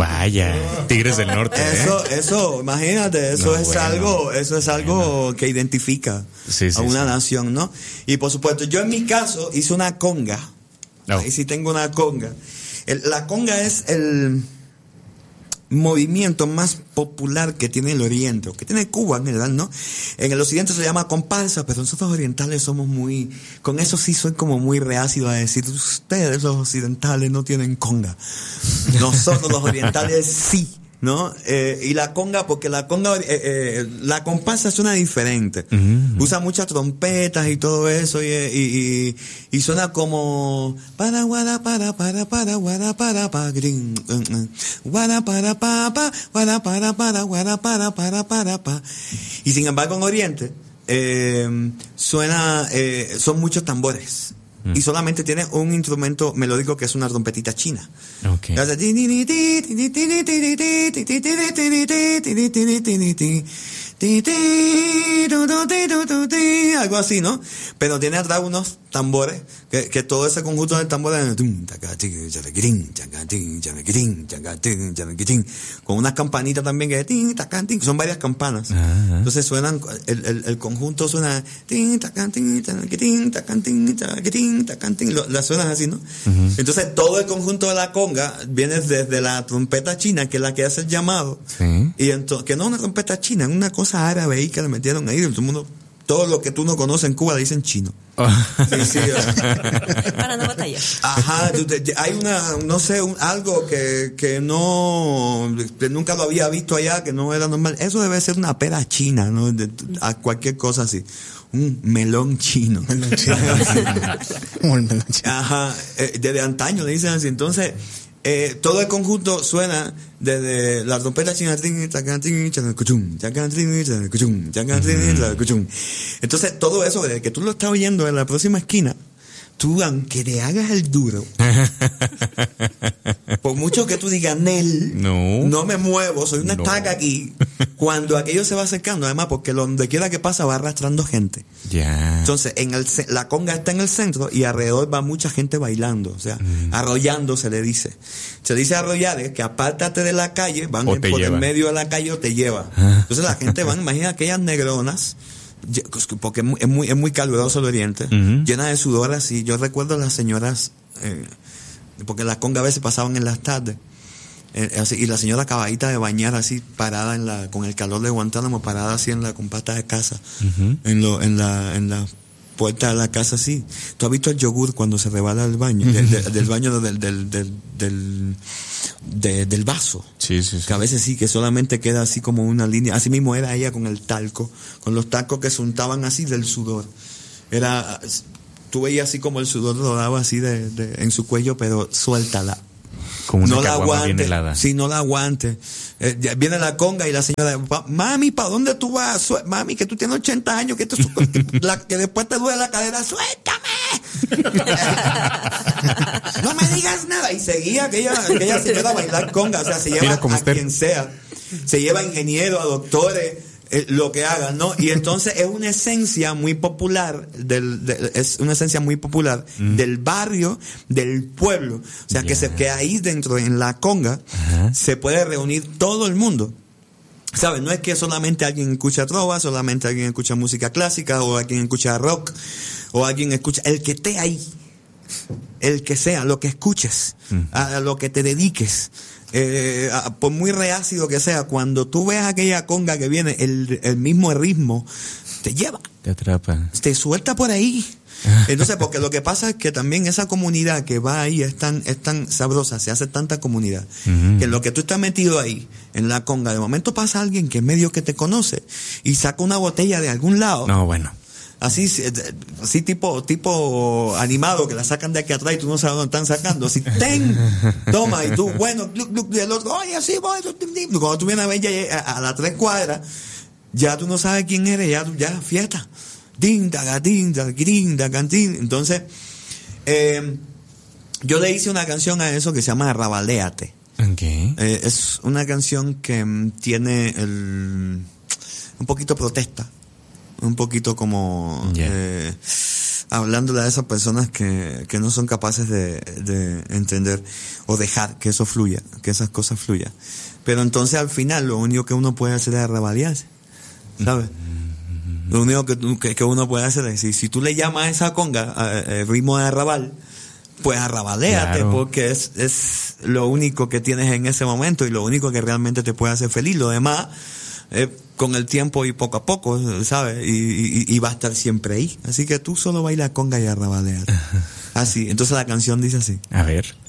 Vaya, Tigres del Norte. Eso, imagínate, eso es algo que identifica a una nación, ¿no? Y por supuesto, yo en mi caso hice una conga. Ahí sí tengo una conga. La conga es el movimiento más popular que tiene el Oriente, o que tiene Cuba en general, ¿no? En el Occidente se llama comparsa, pero nosotros orientales somos con eso sí soy como muy reácido a decir, ustedes los occidentales no tienen conga. Nosotros los orientales sí, ¿no? Y la conga, porque la comparsa suena diferente. Usa muchas trompetas y todo eso, y suena como para guada para guada para grin guada para pa guada para guada para pa. Y sin embargo en Oriente suena son muchos tambores. Y solamente tiene un instrumento melódico que es una trompetita china. Okay. Algo así, ¿no? Pero tiene atrás unos tambores que todo ese conjunto de tambores con unas campanitas también que son varias campanas. Entonces suenan el conjunto suena las suenas así, ¿no? Entonces todo el conjunto de la conga viene desde la trompeta china, que es la que hace el llamado, y entonces, que no es una trompeta china, es una cosa árabe ahí que le metieron ahí, todo lo que tú no conoces en Cuba le dicen chino. Sí. Para no batallar. Ajá, hay algo que nunca lo había visto allá, que no era normal. Eso debe ser una pera china, ¿no? A cualquier cosa así. Un melón chino. Ajá, desde antaño le dicen así. Entonces, todo el conjunto suena desde la trompeta china. Entonces todo eso, desde que tú lo estás oyendo en la próxima esquina, tú, aunque te hagas el duro, por mucho que tú digas no me muevo, soy una estaca aquí, cuando aquello se va acercando, además porque donde quiera que pasa va arrastrando gente. Entonces la conga está en el centro y alrededor va mucha gente bailando, o sea, arrollando se dice arrollar, que apártate de la calle, van por el medio de la calle o te lleva. Entonces la gente van, imagina aquellas negronas, porque es muy caluroso el Oriente, llena de sudor así. Yo recuerdo a las señoras, porque las congas a veces pasaban en las tardes, y la señora acabadita de bañar así, parada con el calor de Guantánamo, parada así en la compacta de casa, en la puerta de la casa así. ¿Tú has visto el yogur cuando se rebala el baño? del baño del vaso. Sí. Que a veces sí, que solamente queda así como una línea. Así mismo era ella con el talco, con los talcos que se untaban así del sudor. Tú veías así como el sudor rodaba así en su cuello, pero suéltala. Como una caguama bien helada. Sí, no la aguante. Viene la conga y la señora, mami, ¿para dónde tú vas? Mami, que tú tienes 80 años, que después te duele la cadera, ¡suéltame! No me digas nada. Y seguía aquella señora a bailar conga. O sea, se lleva a quien sea. Se lleva a ingenieros, a doctores, lo que hagan, ¿no? Y entonces es una esencia muy popular del barrio, del pueblo. O sea, que ahí dentro, en la conga, se puede reunir todo el mundo. ¿Sabes? No es que solamente alguien escucha trova, solamente alguien escucha música clásica, o alguien escucha rock, o alguien escucha, el que esté ahí, el que sea, lo que escuches, a lo que te dediques. Por muy reácido que sea, cuando tú ves aquella conga que viene, el mismo ritmo te lleva, te atrapa, te suelta por ahí. Entonces, porque lo que pasa es que también esa comunidad que va ahí es tan sabrosa, se hace tanta comunidad, que en lo que tú estás metido ahí, en la conga, de momento pasa alguien que es medio que te conoce y saca una botella de algún lado. No, bueno. Así tipo animado, que la sacan de aquí atrás y tú no sabes dónde están sacando. Así, toma, y tú, bueno, y el otro, oye, así, voy. Cuando tú vienes a ver ya a las 3 cuadras, ya tú no sabes quién eres, ya fiesta. Entonces, yo le hice una canción a eso que se llama Rabaléate. Okay. Es una canción que tiene un poquito protesta. Un poquito como hablándole a esas personas que no son capaces de entender o dejar que eso fluya, que esas cosas fluyan. Pero entonces al final lo único que uno puede hacer es arrabalearse, ¿sabes? Lo único que uno puede hacer es, si tú le llamas a esa conga ritmo de arrabal, pues arrabaléate, claro, porque es lo único que tienes en ese momento y lo único que realmente te puede hacer feliz. Lo demás, con el tiempo y poco a poco, ¿sabes? Y va a estar siempre ahí. Así que tú solo baila conga y arrabaléate. Así, entonces la canción dice así. A ver.